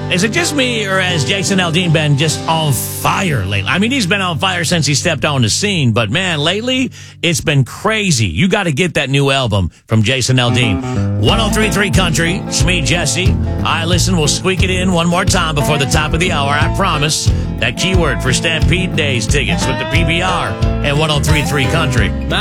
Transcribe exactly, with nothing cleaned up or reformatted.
Is it just me, or has Jason Aldean been just on fire lately? I mean, he's been on fire since he stepped on the scene, but man, lately, it's been crazy. You got to get that new album from Jason Aldean. one oh three point three Country, it's me, Jesse. I listen, we'll squeak it in one more time before the top of the hour, I promise. That keyword for Stampede Days tickets with the P B R and one oh three point three Country.